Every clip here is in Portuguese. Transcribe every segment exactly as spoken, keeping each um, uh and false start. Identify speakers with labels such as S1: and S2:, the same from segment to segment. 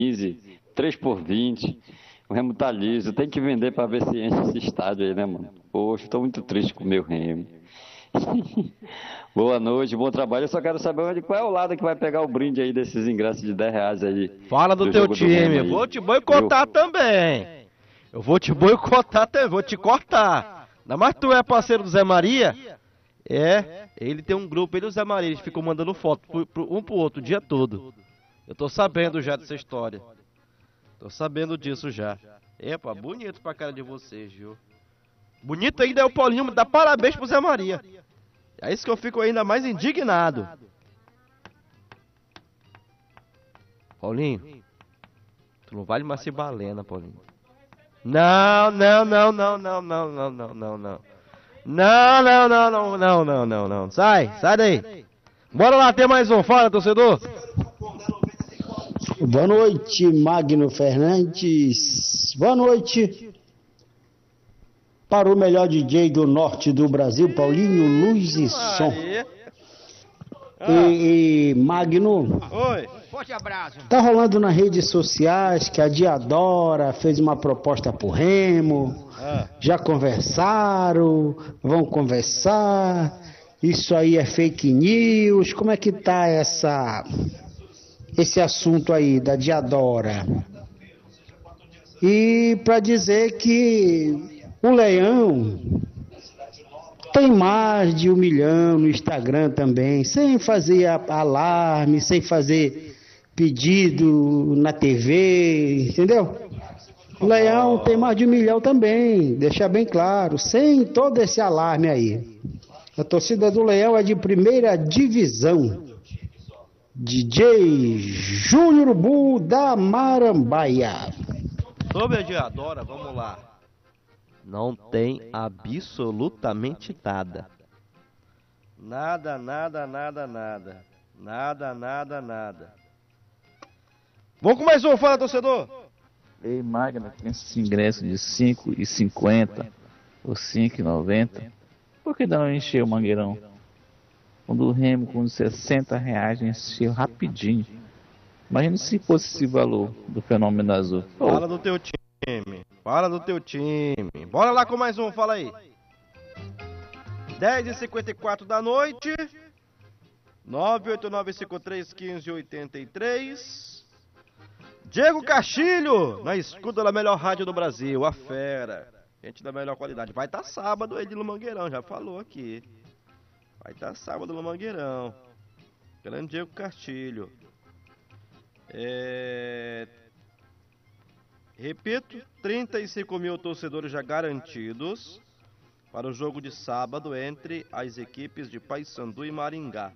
S1: quinze, três por vinte. O Remo tá liso. Tem que vender pra ver se enche esse estádio aí, né, mano? Poxa, tô muito triste com o meu Remo. Boa noite, bom trabalho. Eu só quero saber onde, qual é o lado que vai pegar o brinde aí desses ingressos de dez reais aí.
S2: Fala do, do teu time, do vou te boicotar viu? Também. Eu vou te boicotar também, vou te cortar. Ainda mais que tu é parceiro do Zé Maria. É, ele tem um grupo, ele e o Zé Maria, eles ficam mandando foto pro, pro, um pro outro o dia todo. Eu tô sabendo já dessa história. Tô sabendo disso já. Epa, bonito pra cara de vocês, viu? Bonito ainda é o Paulinho, dá parabéns pro Zé Maria. É isso que eu fico ainda mais indignado. Paulinho, tu não vale mais ser balena, Paulinho. Não, não, não, não, não, não, não, não, não, não. Não, não, não, não, não, não, não, não. Sai, sai daí. Bora lá, ter mais um. Fala, torcedor.
S3: Boa noite, Magno Fernandes. Boa noite para o melhor D J do norte do Brasil, Paulinho Luz e Som. Ah. E, e Magno.
S2: Oi.
S4: Forte abraço.
S3: Tá rolando nas redes sociais que a Diadora fez uma proposta pro Remo. Ah. Já conversaram, vão conversar. Isso aí é fake news. Como é que tá essa esse assunto aí da Diadora? E para dizer que o Leão tem mais de um milhão no Instagram também, sem fazer alarme, sem fazer pedido na T V, entendeu? O Leão tem mais de um milhão também, deixar bem claro, sem todo esse alarme aí. A torcida do Leão é de primeira divisão. D J Júnior Urubu da Marambaia.
S2: Sobre a Diadora, vamos lá. Não tem absolutamente nada. Nada, nada, nada, nada. Nada, nada, nada. Vamos com mais um, fala, torcedor.
S5: Ei, Magna, tem esses ingressos de cinco e cinquenta ou cinco e noventa. Por que não encher o Mangueirão? Quando o Remo com sessenta reais encheu rapidinho. Imagina se fosse esse valor do Fenômeno Azul.
S2: Oh. Fala do teu time. Fala do teu time. Bora lá com mais um, fala aí. dez e cinquenta e quatro da noite. nove oito nove cinco três um cinco oito três. Diego Castilho, na escuta da melhor rádio do Brasil, a fera. Gente da melhor qualidade. Vai estar tá sábado ele no Mangueirão, já falou aqui. Vai estar tá sábado no Mangueirão. Grande Diego Castilho. É... Repito, trinta e cinco mil torcedores já garantidos para o jogo de sábado entre as equipes de Paysandu e Maringá.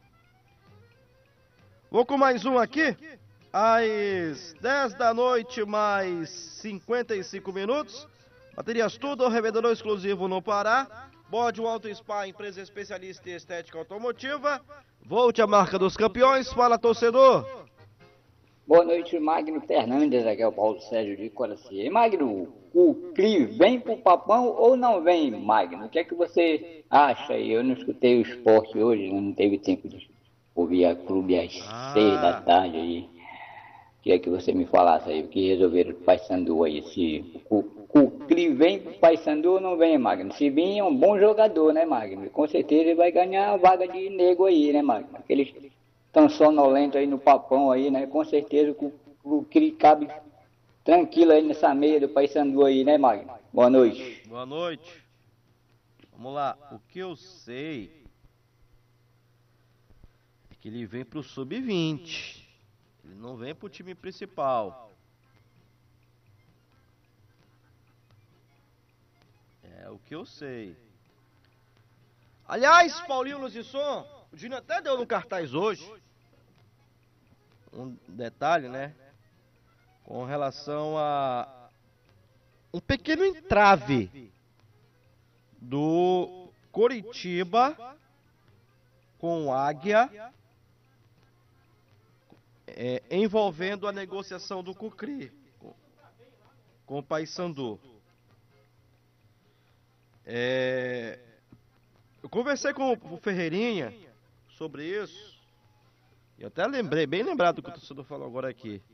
S2: Vou com mais um aqui. Às dez da noite, mais cinquenta e cinco minutos. Baterias Tudo, revendedor exclusivo no Pará. Bode Auto Spa, empresa especialista em estética automotiva. Volte a marca dos campeões. Fala, torcedor.
S6: Boa noite, Magno Fernandes. Aqui é o Paulo Sérgio de Coraci. Magno, o Cri vem pro Papão ou não vem, Magno? O que é que você acha aí? Eu não escutei o esporte hoje, não teve tempo de ouvir a clube às ah. seis da tarde aí. Queria que você me falasse aí, o que resolveram o Paysandu aí, se o, o Cri vem pro Paysandu ou não vem, Magno? Se vir é um bom jogador, né, Magno? Com certeza ele vai ganhar a vaga de nego aí, né, Magno? Aqueles tão sonolentos aí no Papão aí, né? Com certeza o, o Cri cabe tranquilo aí nessa meia do Paysandu aí, né, Magno? Boa noite.
S2: Boa noite. Vamos lá, o que eu sei é que ele vem pro sub vinte. Ele não vem pro time principal. É o que eu sei. Aliás, Paulinho Luz e Som, o Dino até deu no cartaz hoje um detalhe, né? Com relação a um pequeno entrave do Coritiba com o Águia. É, envolvendo a negociação do Cucri com, com o Paysandu. É, eu conversei com o Ferreirinha sobre isso, e até lembrei, bem lembrado do que o torcedor falou agora aqui.